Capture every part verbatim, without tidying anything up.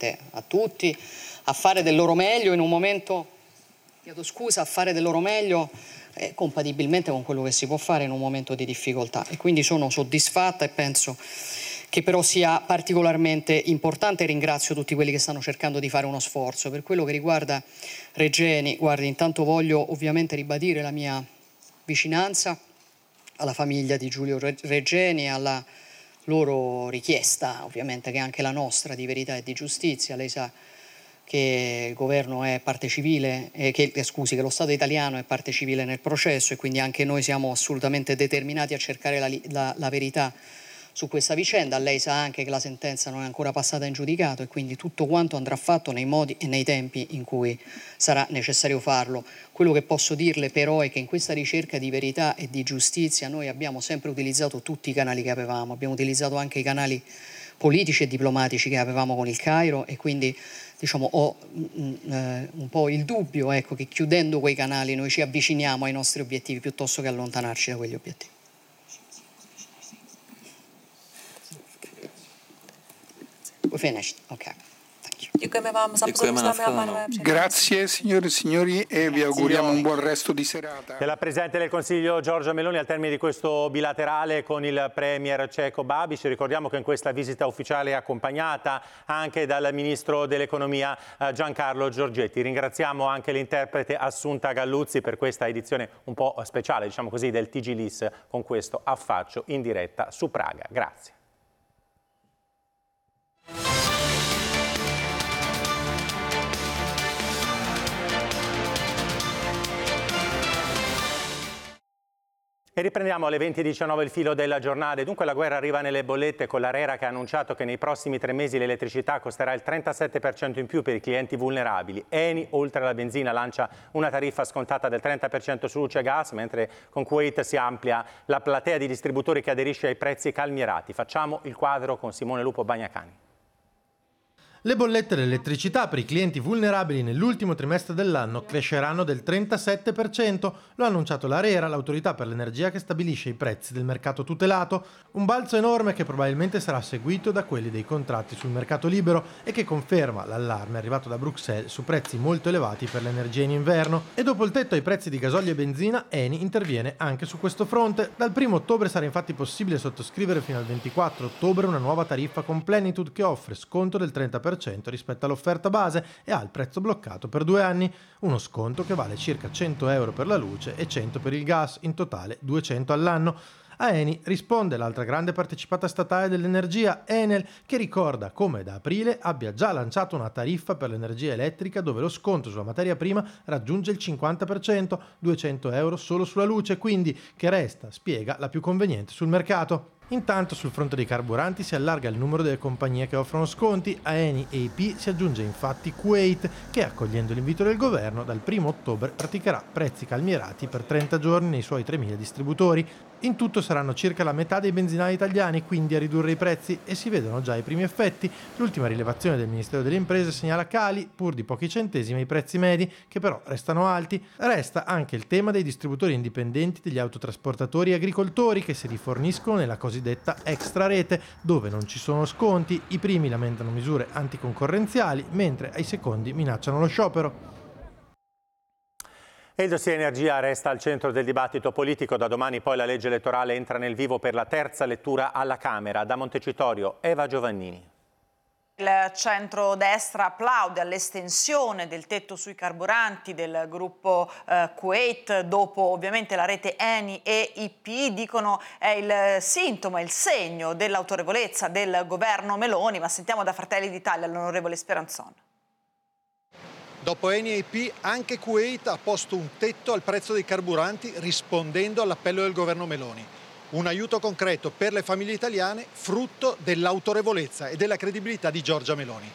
ovviamente a tutti, a fare del loro meglio in un momento, chiedo scusa, a fare del loro meglio eh, compatibilmente con quello che si può fare in un momento di difficoltà. E quindi sono soddisfatta e penso che però sia particolarmente importante. Ringrazio tutti quelli che stanno cercando di fare uno sforzo. Per quello che riguarda Regeni, guardi, intanto voglio ovviamente ribadire la mia vicinanza alla famiglia di Giulio Regeni, alla loro richiesta, ovviamente che è anche la nostra, di verità e di giustizia. Lei sa che il governo è parte civile, eh, che, eh, scusi, che lo Stato italiano è parte civile nel processo e quindi anche noi siamo assolutamente determinati a cercare la, la, la verità su questa vicenda. Lei sa anche che la sentenza non è ancora passata in giudicato e quindi tutto quanto andrà fatto nei modi e nei tempi in cui sarà necessario farlo. Quello che posso dirle però è che in questa ricerca di verità e di giustizia noi abbiamo sempre utilizzato tutti i canali che avevamo, abbiamo utilizzato anche i canali politici e diplomatici che avevamo con il Cairo e quindi diciamo, ho mh, eh, un po' il dubbio, ecco, che chiudendo quei canali noi ci avviciniamo ai nostri obiettivi piuttosto che allontanarci da quegli obiettivi. We finished. Okay. Děkujeme vám za pozornost, dámy a pánové. Grazie signore e signori e vi auguriamo un buon resto di serata. Della Presidente del Consiglio Giorgia Meloni al termine di questo bilaterale con il Premier ceco Babiš. Ricordiamo che in questa visita ufficiale è accompagnata anche dal Ministro dell'Economia Giancarlo Giorgetti. Ringraziamo anche l'interprete Assunta Galluzzi per questa edizione un po' speciale, diciamo così, del T G L I S con questo affaccio in diretta su Praga. Grazie. E riprendiamo alle venti e diciannove il filo della giornata. Dunque la guerra arriva nelle bollette con l'ARERA che ha annunciato che nei prossimi tre mesi l'elettricità costerà il trentasette per cento in più per i clienti vulnerabili. Eni, oltre alla benzina, lancia una tariffa scontata del trenta per cento su luce e gas, mentre con Kuwait si amplia la platea di distributori che aderisce ai prezzi calmierati. Facciamo il quadro con Simone Lupo Bagnacani. Le bollette dell'elettricità per i clienti vulnerabili nell'ultimo trimestre dell'anno cresceranno del trentasette per cento, lo ha annunciato l'ARERA, l'autorità per l'energia che stabilisce i prezzi del mercato tutelato, un balzo enorme che probabilmente sarà seguito da quelli dei contratti sul mercato libero e che conferma l'allarme arrivato da Bruxelles su prezzi molto elevati per l'energia in inverno. E dopo il tetto ai prezzi di gasolio e benzina, Eni interviene anche su questo fronte. Dal primo ottobre sarà infatti possibile sottoscrivere fino al ventiquattro ottobre una nuova tariffa con Plenitude che offre sconto del trenta per cento rispetto all'offerta base e ha il prezzo bloccato per due anni, uno sconto che vale circa cento euro per la luce e cento per il gas, in totale duecento all'anno. A Eni risponde l'altra grande partecipata statale dell'energia, Enel, che ricorda come da aprile abbia già lanciato una tariffa per l'energia elettrica dove lo sconto sulla materia prima raggiunge il cinquanta per cento, duecento euro solo sulla luce, quindi che resta, spiega, la più conveniente sul mercato. Intanto sul fronte dei carburanti si allarga il numero delle compagnie che offrono sconti, a Eni e I P si aggiunge infatti Kuwait che, accogliendo l'invito del governo, dal primo ottobre praticherà prezzi calmierati per trenta giorni nei suoi tremila distributori. In tutto saranno circa la metà dei benzinai italiani quindi a ridurre i prezzi e si vedono già i primi effetti. L'ultima rilevazione del Ministero delle Imprese segnala cali pur di pochi centesimi ai prezzi medi, che però restano alti. Resta anche il tema dei distributori indipendenti, degli autotrasportatori e agricoltori che si riforniscono nella cosiddetta extra rete, dove non ci sono sconti. I primi lamentano misure anticoncorrenziali, mentre ai secondi minacciano lo sciopero. E il dossier energia resta al centro del dibattito politico. Da domani poi la legge elettorale entra nel vivo per la terza lettura alla Camera. Da Montecitorio, Eva Giovannini. Il centrodestra applaude all'estensione del tetto sui carburanti del gruppo eh, Kuwait, dopo ovviamente la rete Eni e I P, dicono è il sintomo, è il segno dell'autorevolezza del governo Meloni, ma sentiamo da Fratelli d'Italia l'onorevole Speranzon. Dopo Eni e I P anche Kuwait ha posto un tetto al prezzo dei carburanti rispondendo all'appello del governo Meloni. Un aiuto concreto per le famiglie italiane, frutto dell'autorevolezza e della credibilità di Giorgia Meloni.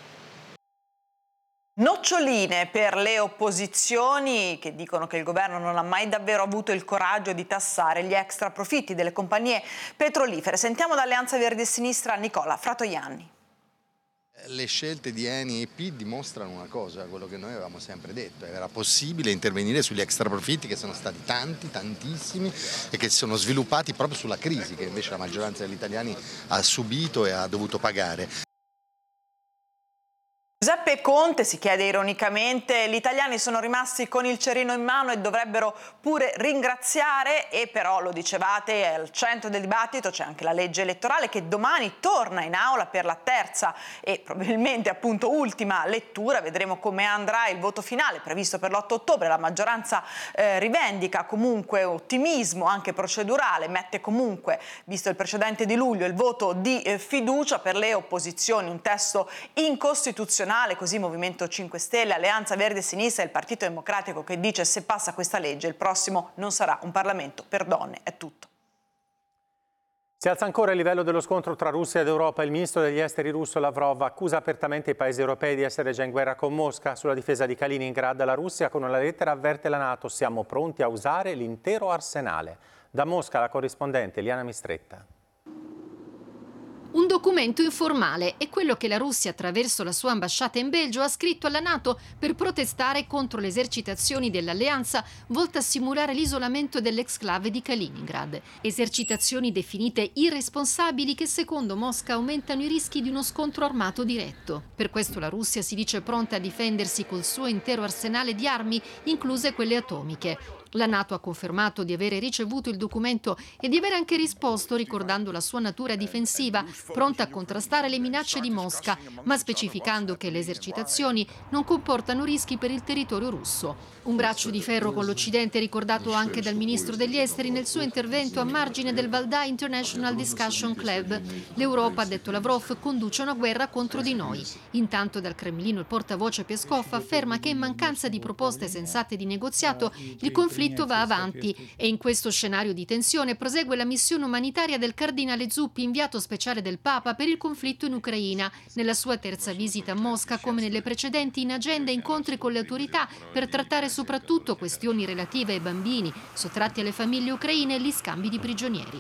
Noccioline per le opposizioni che dicono che il governo non ha mai davvero avuto il coraggio di tassare gli extra profitti delle compagnie petrolifere. Sentiamo da Alleanza Verdi e Sinistra Nicola Fratoianni. Le scelte di Eni e I P dimostrano una cosa, quello che noi avevamo sempre detto: era possibile intervenire sugli extra profitti che sono stati tanti, tantissimi e che si sono sviluppati proprio sulla crisi che invece la maggioranza degli italiani ha subito e ha dovuto pagare. Giuseppe Conte si chiede ironicamente: gli italiani sono rimasti con il cerino in mano e dovrebbero pure ringraziare, e però lo dicevate, al centro del dibattito c'è anche la legge elettorale che domani torna in aula per la terza e probabilmente appunto ultima lettura. Vedremo come andrà il voto finale previsto per l'otto ottobre. La maggioranza eh, rivendica comunque ottimismo anche procedurale, mette comunque, visto il precedente di luglio, il voto di eh, fiducia. Per le opposizioni un testo incostituzionale, così Movimento cinque Stelle, Alleanza Verdi e Sinistra e il Partito Democratico che dice: se passa questa legge il prossimo non sarà un Parlamento per donne. È tutto. Si alza ancora il livello dello scontro tra Russia ed Europa. Il ministro degli esteri russo Lavrov accusa apertamente i paesi europei di essere già in guerra con Mosca. Sulla difesa di Kaliningrad la Russia con una lettera avverte la NATO: siamo pronti a usare l'intero arsenale. Da Mosca la corrispondente Liana Mistretta. Un documento informale è quello che la Russia, attraverso la sua ambasciata in Belgio, ha scritto alla NATO per protestare contro le esercitazioni dell'alleanza volte a simulare l'isolamento dell'exclave di Kaliningrad. Esercitazioni definite irresponsabili che secondo Mosca aumentano i rischi di uno scontro armato diretto. Per questo la Russia si dice pronta a difendersi col suo intero arsenale di armi, incluse quelle atomiche. La NATO ha confermato di avere ricevuto il documento e di aver anche risposto ricordando la sua natura difensiva, pronta a contrastare le minacce di Mosca, ma specificando che le esercitazioni non comportano rischi per il territorio russo. Un braccio di ferro con l'Occidente ricordato anche dal ministro degli esteri nel suo intervento a margine del Valdai International Discussion Club. L'Europa, ha detto Lavrov, conduce una guerra contro di noi. Intanto dal Cremlino il portavoce Peskov afferma che in mancanza di proposte sensate di negoziato il conflitto va avanti e in questo scenario di tensione prosegue la missione umanitaria del cardinale Zuppi, inviato speciale del Papa per il conflitto in Ucraina. Nella sua terza visita a Mosca, come nelle precedenti, in agenda incontri con le autorità per trattare soprattutto questioni relative ai bambini sottratti alle famiglie ucraine e gli scambi di prigionieri.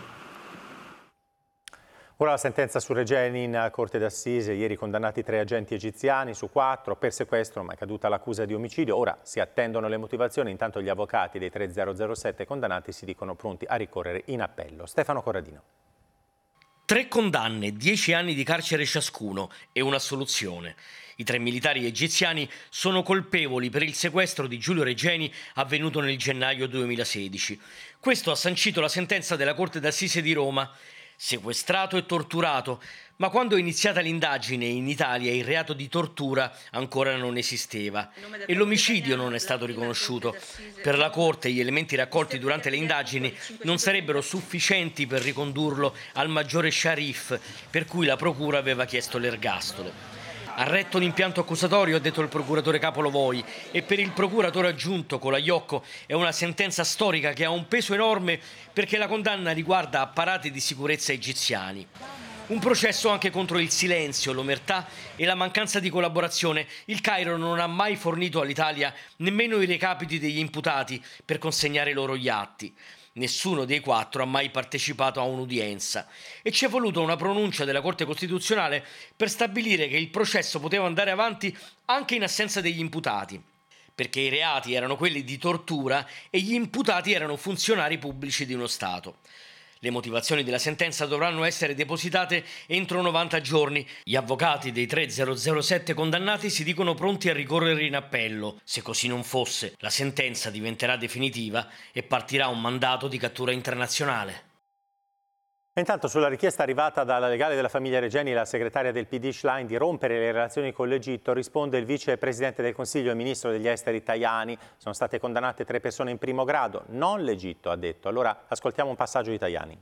Ora la sentenza su Regeni in Corte d'Assise. Ieri condannati tre agenti egiziani su quattro per sequestro, ma è caduta l'accusa di omicidio. Ora si attendono le motivazioni. Intanto gli avvocati dei tre zero zero sette condannati si dicono pronti a ricorrere in appello. Stefano Corradino. Tre condanne, dieci anni di carcere ciascuno e un'assoluzione. I tre militari egiziani sono colpevoli per il sequestro di Giulio Regeni avvenuto nel gennaio duemilasedici. Questo ha sancito la sentenza della Corte d'Assise di Roma. Sequestrato e torturato, ma quando è iniziata l'indagine in Italia il reato di tortura ancora non esisteva e l'omicidio non è stato riconosciuto. Per la Corte gli elementi raccolti durante le indagini non sarebbero sufficienti per ricondurlo al maggiore Sharif, per cui la Procura aveva chiesto l'ergastolo. Ha retto l'impianto accusatorio, ha detto il procuratore capo Lovoi, e per il procuratore aggiunto Colaiocco è una sentenza storica che ha un peso enorme perché la condanna riguarda apparati di sicurezza egiziani. Un processo anche contro il silenzio, l'omertà e la mancanza di collaborazione. Il Cairo non ha mai fornito all'Italia nemmeno i recapiti degli imputati per consegnare loro gli atti. Nessuno dei quattro ha mai partecipato a un'udienza e ci è voluta una pronuncia della Corte Costituzionale per stabilire che il processo poteva andare avanti anche in assenza degli imputati, perché i reati erano quelli di tortura e gli imputati erano funzionari pubblici di uno Stato. Le motivazioni della sentenza dovranno essere depositate entro novanta giorni. Gli avvocati dei tre zero zero sette condannati si dicono pronti a ricorrere in appello. Se così non fosse, la sentenza diventerà definitiva e partirà un mandato di cattura internazionale. Intanto sulla richiesta arrivata dalla legale della famiglia Regeni, la segretaria del P D Schlein, di rompere le relazioni con l'Egitto, risponde il vicepresidente del Consiglio e ministro degli esteri Tajani. Sono state condannate tre persone in primo grado, non l'Egitto, ha detto. Allora ascoltiamo un passaggio di Tajani.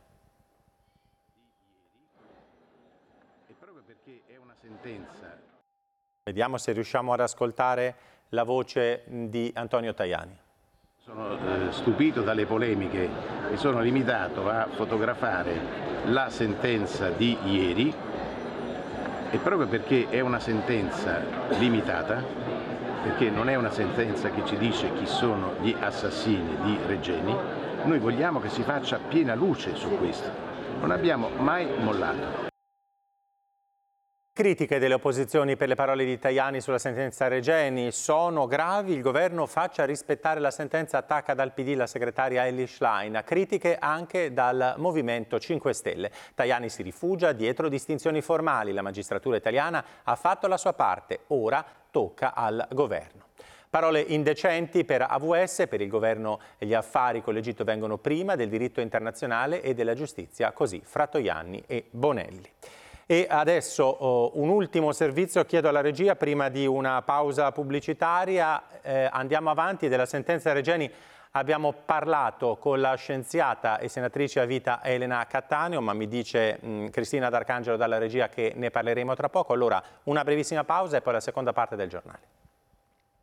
E proprio perché è una sentenza. Vediamo se riusciamo ad ascoltare la voce di Antonio Tajani. Sono eh, stupito dalle polemiche e sono limitato a fotografare la sentenza di ieri e proprio perché è una sentenza limitata, perché non è una sentenza che ci dice chi sono gli assassini di Regeni, noi vogliamo che si faccia piena luce su questo. Non abbiamo mai mollato. Critiche delle opposizioni per le parole di Tajani sulla sentenza Regeni sono gravi, il governo faccia rispettare la sentenza, attacca dal P D la segretaria Elly Schlein. Critiche anche dal Movimento cinque Stelle. Tajani si rifugia dietro distinzioni formali, la magistratura italiana ha fatto la sua parte, ora tocca al governo. Parole indecenti per A V S, per il governo gli affari con l'Egitto vengono prima del diritto internazionale e della giustizia, così fra Tajani e Bonelli. E adesso oh, un ultimo servizio, chiedo alla regia prima di una pausa pubblicitaria, eh, andiamo avanti. Della sentenza Regeni abbiamo parlato con la scienziata e senatrice a vita Elena Cattaneo, ma mi dice mh, Cristina D'Arcangelo dalla regia che ne parleremo tra poco. Allora una brevissima pausa e poi la seconda parte del giornale.